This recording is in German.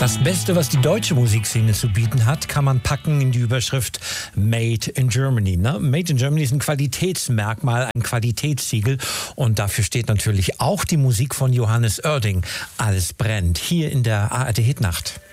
Das Beste, was die deutsche Musikszene zu bieten hat, kann man packen in die Überschrift Made in Germany. Ne? Made in Germany ist ein Qualitätsmerkmal, ein Qualitätssiegel. Und dafür steht natürlich auch die Musik von Johannes Oerding. Alles brennt hier in der ARD Hitnacht.